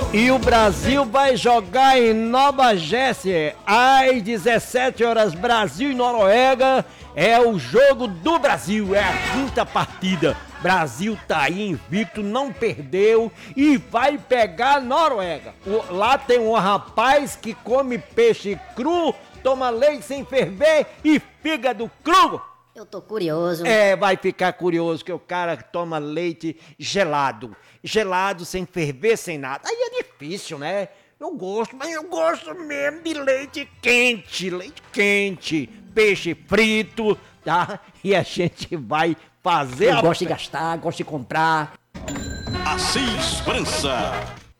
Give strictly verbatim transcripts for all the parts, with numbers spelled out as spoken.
E o Brasil vai jogar em Nova Jersey às dezessete horas, Brasil e Noruega. É o jogo do Brasil, é a quinta partida. Brasil tá aí invicto, não perdeu e vai pegar a Noruega. O, lá tem um rapaz que come peixe cru, toma leite sem ferver e fígado cru. Eu tô curioso. É, vai ficar curioso que o cara toma leite gelado. Gelado, sem ferver, sem nada. Aí é difícil, né? Eu gosto, mas eu gosto mesmo de leite quente. Leite quente, peixe frito, tá? E a gente vai fazer... Eu a... gosto de gastar, gosto de comprar. Assis França.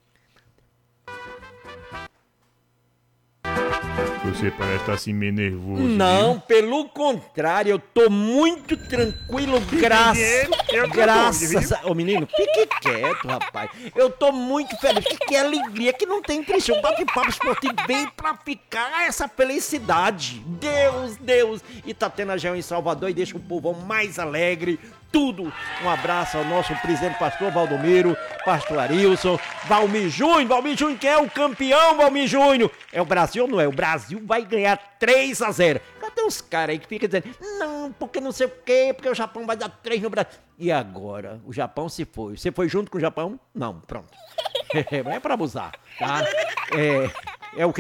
Você parece estar assim meio nervoso. Não, viu? pelo contrário, eu tô muito tranquilo, graças... eu tô Graças a... Ô menino, fique quieto, rapaz. Eu tô muito feliz, que é alegria, que não tem triste. O bate-papo esportivo vem pra ficar essa felicidade. Deus, Deus. E tá tendo a Gel em Salvador e deixa o povão mais alegre. Tudo. Um abraço ao nosso presidente pastor Valdomiro, pastor Arilson, Valmir Júnior. Valmir Júnior, quem é o campeão, Valmir Júnior? É o Brasil ou não é? O Brasil vai ganhar três a zero. Cadê os caras aí que ficam dizendo, não, porque não sei o quê, porque o Japão vai dar três no Brasil. E agora? O Japão se foi. Você foi junto com o Japão? Não, pronto. É pra abusar, tá? É, é o quê?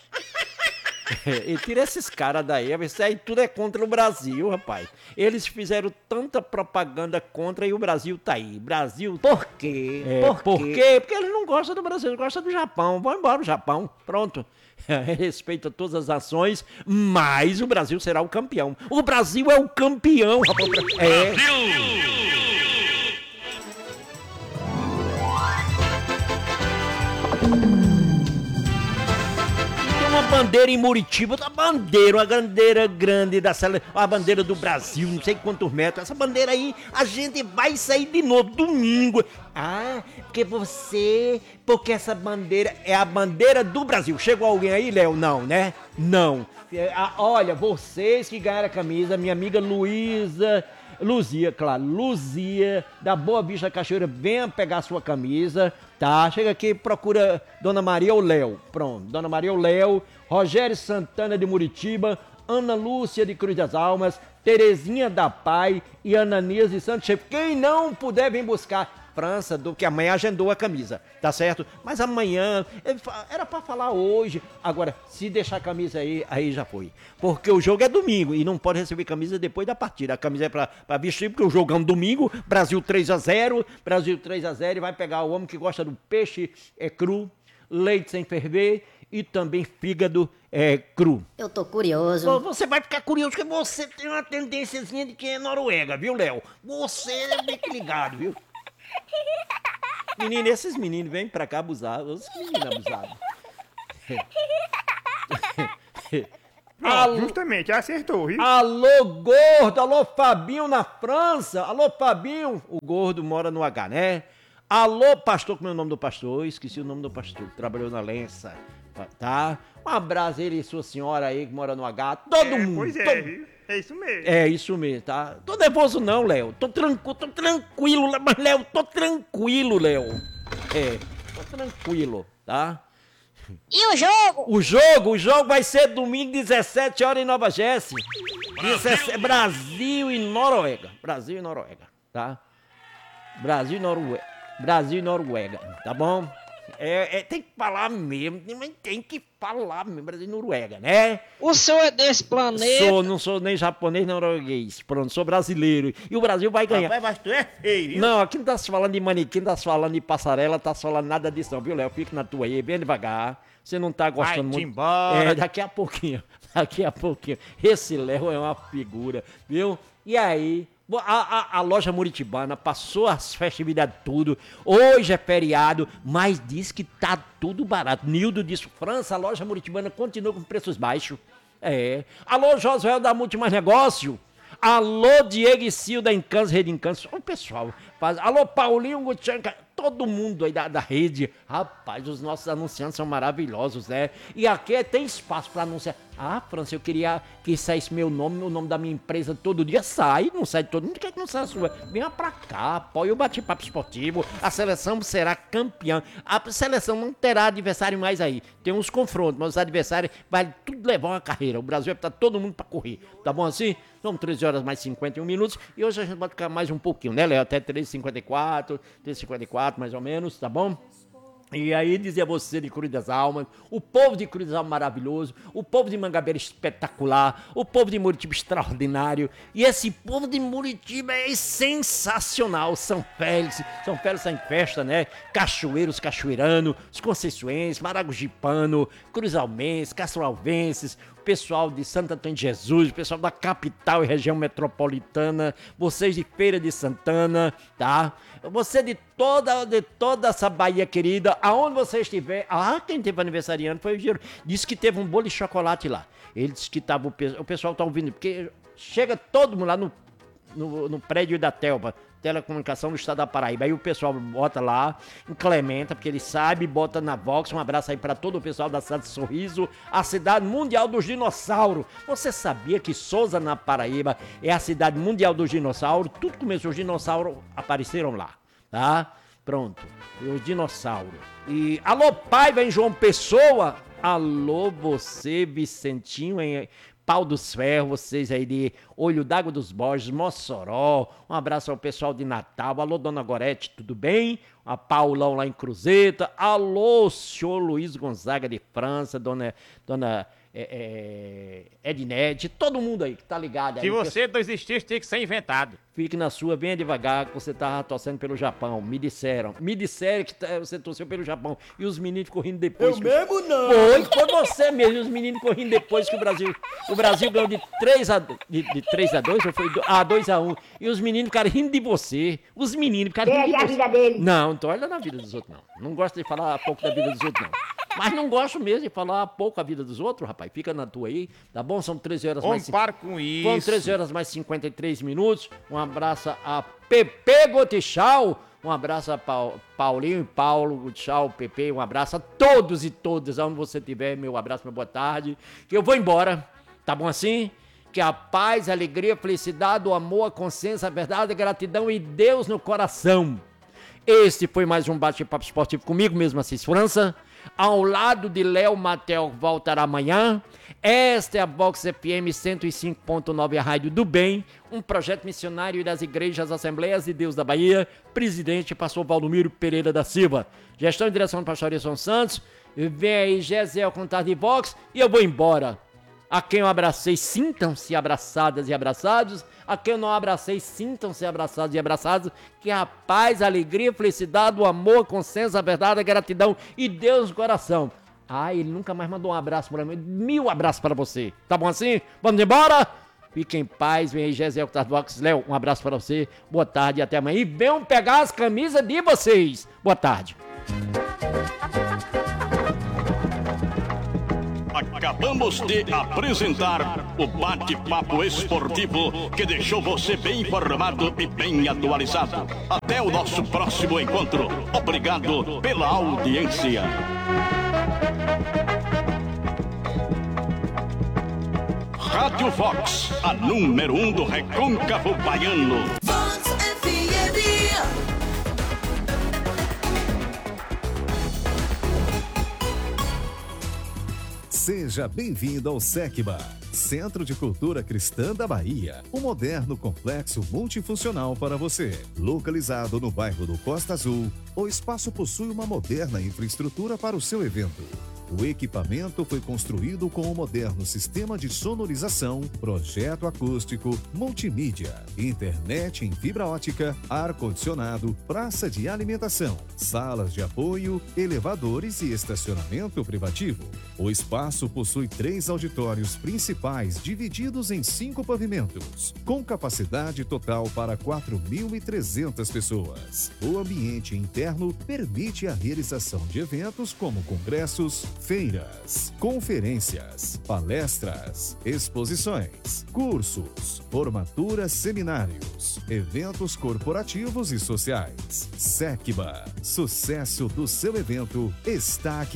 E tira esses caras daí, isso aí tudo é contra o Brasil, rapaz. Eles fizeram tanta propaganda contra e o Brasil tá aí. Brasil... Por quê? É, por, por quê? quê? Porque eles não gostam do Brasil, eles gostam do Japão. Vão embora o Japão, pronto. Respeita todas as ações, mas o Brasil será o campeão. O Brasil é o campeão, rapaz. É. Uma bandeira em Muritiba, uma bandeira, uma bandeira grande da sala, a bandeira do Brasil, não sei quantos metros. Essa bandeira aí, a gente vai sair de novo domingo. Ah, porque você, porque essa bandeira é a bandeira do Brasil. Chegou alguém aí, Léo? Não, né? Não. É, ah, olha, vocês que ganharam a camisa, minha amiga Luísa, Luzia, claro, Luzia, da Boa Vista Cachoeira, venha pegar sua camisa, tá? Chega aqui, procura Dona Maria ou Léo, pronto, Dona Maria ou Léo, Rogério Santana de Muritiba, Ana Lúcia de Cruz das Almas, Terezinha da Pai e Ananias de Santos Chefe. Quem não puder, vem buscar. França, do que amanhã agendou a camisa, tá certo? Mas amanhã, era pra falar hoje. Agora, se deixar a camisa aí, aí já foi. Porque o jogo é domingo e não pode receber camisa depois da partida. A camisa é pra, pra vestir, porque o jogo é um domingo, Brasil três a zero, Brasil três a zero e vai pegar o homem que gosta do peixe é cru, leite sem ferver e também fígado é cru. Eu tô curioso. Você vai ficar curioso porque você tem uma tendênciazinha de que é Noruega, viu, Léo? Você é bem ligado, viu? Menino, esses meninos vêm pra cá abusar, os meninos abusados. Pronto, justamente, acertou, viu? Alô, gordo, alô, Fabinho na França, alô, Fabinho, o gordo mora no H, né? Alô, pastor, como é o nome do pastor? Esqueci o nome do pastor, trabalhou na Lença, tá? Um abraço ele e sua senhora aí que mora no H, todo é, mundo. Pois é, todo... viu? É isso mesmo. É isso mesmo, tá? Tô nervoso não, Léo. Tô tranquilo, tô tranquilo, mas Léo, tô tranquilo, Léo. É, tô tranquilo, tá? E o jogo? O jogo, o jogo vai ser domingo, dezessete horas em Nova Jersey. dezessete, Brasil e Noruega. Brasil e Noruega, tá? Brasil e Noruega. Brasil e Noruega, tá bom? É, é, tem que falar mesmo, tem que falar mesmo, Brasil e Noruega, né? O senhor é desse planeta? Sou, não sou nem japonês nem norueguês, pronto, sou brasileiro. E o Brasil vai ganhar. Rapaz, mas tu é feio, viu? Não, aqui não tá se falando de manequim, não tá se falando de passarela, tá se falando nada disso não, viu, Léo? Fica na tua aí, bem devagar. Você não tá gostando Vai-te muito. embora. É, daqui a pouquinho, daqui a pouquinho. Esse Léo é uma figura, viu? E aí... A, a, a loja Muritibana passou as festividades tudo, hoje é feriado, mas diz que tá tudo barato. Nildo disse, França, a loja Muritibana continua com preços baixos. É. Alô, Josué da Multimais Negócio. Alô, Diego e Sil da Encanso, Rede Encanso. O pessoal faz. Alô, Paulinho Gutiérrez, todo mundo aí da, da rede. Rapaz, os nossos anunciantes são maravilhosos, né? E aqui tem espaço para anunciar. Ah, França, eu queria que saísse meu nome, o nome da minha empresa todo dia. Sai, não sai todo mundo. Por que que não sai a sua? Venha pra cá, apoie o Bate-Papo Esportivo. A seleção será campeã. A seleção não terá adversário mais aí. Tem uns confrontos, mas os adversários vai tudo levar uma carreira. O Brasil vai estar todo mundo pra correr. Tá bom assim? São treze horas mais cinquenta e um minutos. E hoje a gente vai ficar mais um pouquinho, né, Léo? Até treze e cinquenta e quatro, treze e cinquenta e quatro mais ou menos, tá bom? E aí dizia você de Cruz das Almas, o povo de Cruz das Almas maravilhoso, o povo de Mangabeira espetacular, o povo de Muritiba extraordinário, e esse povo de Muritiba é sensacional. São Félix, São Félix está em festa, né? Cachoeiros, cachoeirano, os concessuenses, Maragogipano, Cruzalmenses, Castroalvenses, o pessoal de Santo Antônio de Jesus, o pessoal da capital e região metropolitana, vocês de Feira de Santana, tá? Você de toda, de toda essa Bahia querida, aonde você estiver. Ah, quem teve aniversariante foi o Giro. Disse que teve um bolo de chocolate lá. Ele disse que tava, o pessoal tá ouvindo, porque chega todo mundo lá no, no, no prédio da Telba, Telecomunicação do Estado da Paraíba. Aí o pessoal bota lá, incrementa, porque ele sabe, bota na Vox. Um abraço aí pra todo o pessoal da cidade de Sorriso, a cidade mundial dos dinossauros. Você sabia que Souza, na Paraíba, é a cidade mundial dos dinossauros? Tudo começou, os dinossauros apareceram lá, tá? Pronto, os dinossauros. E alô, Paiva em João Pessoa. Alô, você, Vicentinho, em Pau dos Ferros, vocês aí de Olho d'Água dos Borges, Mossoró. Um abraço ao pessoal de Natal. Alô, Dona Gorete, tudo bem? A Paulão lá em Cruzeta. Alô, senhor Luiz Gonzaga de França, Dona, dona é, é, Ednete, todo mundo aí que tá ligado aí. Se você não existisse, tem que ser inventado. Fique na sua, venha devagar, que você tava torcendo pelo Japão. Me disseram. Me disseram que você torceu pelo Japão. E os meninos ficam rindo depois. Eu que... mesmo não. Foi, foi você mesmo. E os meninos ficam rindo depois que o Brasil... O Brasil ganhou de três a dois. De, de três a dois ou foi? Ah, dois a um. E os meninos ficaram rindo de você. Os meninos ficaram rindo de Veja você. a vida dele. Não, então olha na vida dos outros, não. Não gosto de falar pouco da vida dos outros, não. Mas não gosto mesmo de falar pouco a vida dos outros, rapaz. Fica na tua aí, tá bom? São treze horas mais... Vamos para com isso. São treze horas mais cinquenta e três minutos. Um abraço a Pepe Gotichau. Um abraço a pa Paulinho e Paulo Gotichau, Pepe. Um abraço a todos e todas, aonde você estiver. Meu abraço, minha boa tarde. Que eu vou embora, tá bom assim? Que a paz, a alegria, a felicidade, o amor, a consciência, a verdade, a gratidão e Deus no coração. Este foi mais um Bate-Papo Esportivo comigo mesmo, Assis França. Ao lado de Léo Matel, voltará amanhã. Esta é a Vox F M cento e cinco ponto nove, a Rádio do Bem, um projeto missionário das Igrejas Assembleias de Deus da Bahia. Presidente, pastor Valdomiro Pereira da Silva. Gestão e direção do pastor Edson Santos. Vem aí Gesiel Contar de Vox e eu vou embora. A quem eu abracei, sintam-se abraçadas e abraçados. A quem eu não abracei, sintam-se abraçados e abraçados. Que a paz, a alegria, a felicidade, o amor, a consciência, a verdade, a gratidão e Deus no coração. Ah, ele nunca mais mandou um abraço para mim. Mil abraços para você. Tá bom assim? Vamos embora? Fiquem em paz. Vem aí, Gesiel Tardox. Léo, um abraço para você. Boa tarde e até amanhã. E venham pegar as camisas de vocês. Boa tarde. Acabamos de apresentar o Bate-Papo Esportivo que deixou você bem informado e bem atualizado. Até o nosso próximo encontro. Obrigado pela audiência. Rádio Vox, a número um do Recôncavo Baiano. Vox F M. Seja bem-vindo ao SECBA, Centro de Cultura Cristã da Bahia, um moderno complexo multifuncional para você. Localizado no bairro do Costa Azul, o espaço possui uma moderna infraestrutura para o seu evento. O equipamento foi construído com um moderno sistema de sonorização, projeto acústico, multimídia, internet em fibra ótica, ar-condicionado, praça de alimentação, salas de apoio, elevadores e estacionamento privativo. O espaço possui três auditórios principais divididos em cinco pavimentos, com capacidade total para quatro mil e trezentas pessoas. O ambiente interno permite a realização de eventos como congressos, feiras, conferências, palestras, exposições, cursos, formaturas, seminários, eventos corporativos e sociais. SECBA, sucesso do seu evento está aqui.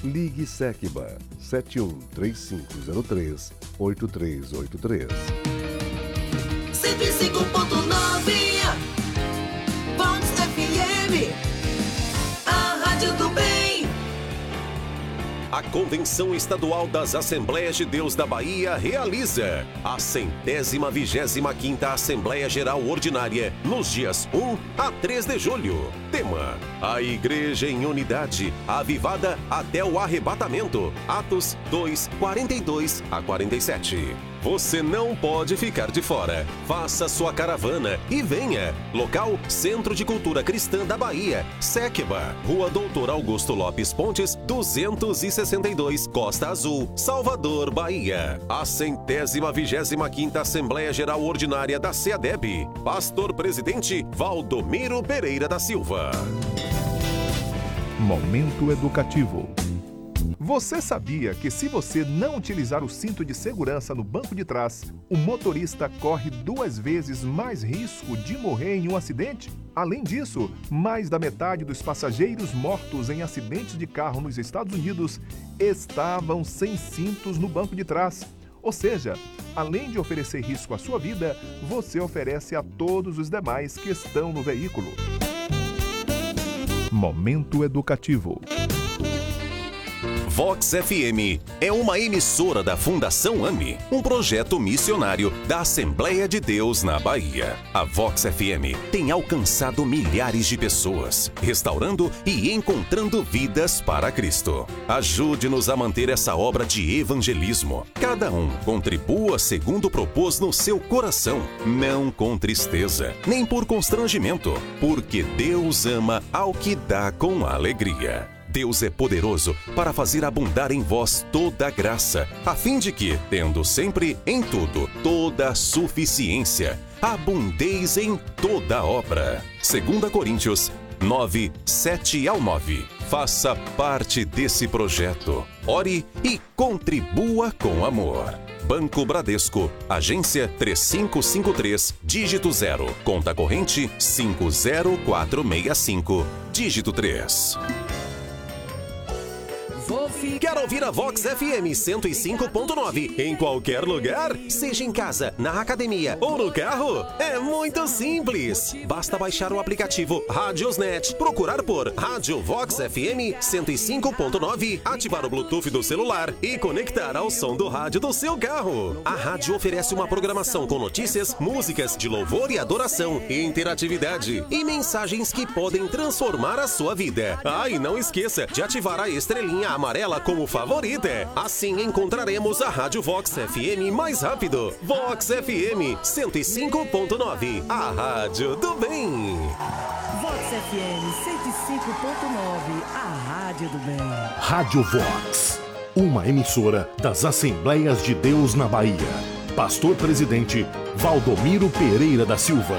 Ligue Secba sete um três cinco zero três oito três oito três. cento e cinco ponto nove Vox F M, a rádio do bem. A Convenção Estadual das Assembleias de Deus da Bahia realiza a centésima vigésima quinta Assembleia Geral Ordinária nos dias um a três de julho. Tema: a Igreja em Unidade, avivada até o arrebatamento. Atos dois, quarenta e dois a quarenta e sete. Você não pode ficar de fora. Faça sua caravana e venha. Local: Centro de Cultura Cristã da Bahia, Secba, Rua Doutor Augusto Lopes Pontes, duzentos e sessenta e dois, Costa Azul, Salvador, Bahia. A centésima vigésima quinta Assembleia Geral Ordinária da SEADEB. Pastor Presidente Valdomiro Pereira da Silva. Momento educativo. Você sabia que se você não utilizar o cinto de segurança no banco de trás, o motorista corre duas vezes mais risco de morrer em um acidente? Além disso, mais da metade dos passageiros mortos em acidentes de carro nos Estados Unidos estavam sem cintos no banco de trás. Ou seja, além de oferecer risco à sua vida, você oferece a todos os demais que estão no veículo. Momento educativo. Vox F M é uma emissora da Fundação AME, um projeto missionário da Assembleia de Deus na Bahia. A Vox F M tem alcançado milhares de pessoas, restaurando e encontrando vidas para Cristo. Ajude-nos a manter essa obra de evangelismo. Cada um contribua segundo propôs no seu coração, não com tristeza, nem por constrangimento, porque Deus ama ao que dá com alegria. Deus é poderoso para fazer abundar em vós toda a graça, a fim de que, tendo sempre em tudo toda a suficiência, abundeis em toda obra. Segunda Coríntios nove, sete ao nove. Faça parte desse projeto. Ore e contribua com amor. Banco Bradesco, agência três cinco cinco três, dígito zero, conta corrente cinco zero quatro seis cinco, dígito três. Quer ouvir a Vox F M cento e cinco ponto nove em qualquer lugar? Seja em casa, na academia ou no carro? É muito simples. Basta baixar o aplicativo Radiosnet, procurar por Rádio Vox F M cento e cinco ponto nove, ativar o Bluetooth do celular e conectar ao som do rádio do seu carro. A rádio oferece uma programação com notícias, músicas de louvor e adoração, interatividade e mensagens que podem transformar a sua vida. Ah, e não esqueça de ativar a estrelinha amarela como favorita. Assim encontraremos a Rádio Vox F M mais rápido. Vox F M cento e cinco ponto nove, a rádio do bem. Vox F M cento e cinco ponto nove, a rádio do bem. Rádio Vox, uma emissora das Assembleias de Deus na Bahia. Pastor Presidente Valdomiro Pereira da Silva.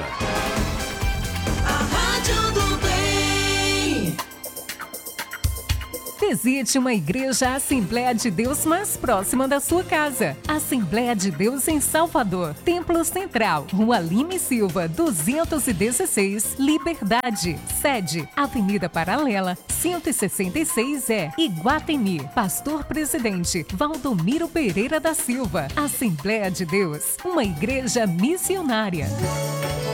Visite uma igreja Assembleia de Deus mais próxima da sua casa. Assembleia de Deus em Salvador, Templo Central, Rua Lime Silva, duzentos e dezesseis, Liberdade. Sede: Avenida Paralela, cento e sessenta e seis E, Iguatemi. Pastor Presidente Valdomiro Pereira da Silva. Assembleia de Deus, uma igreja missionária.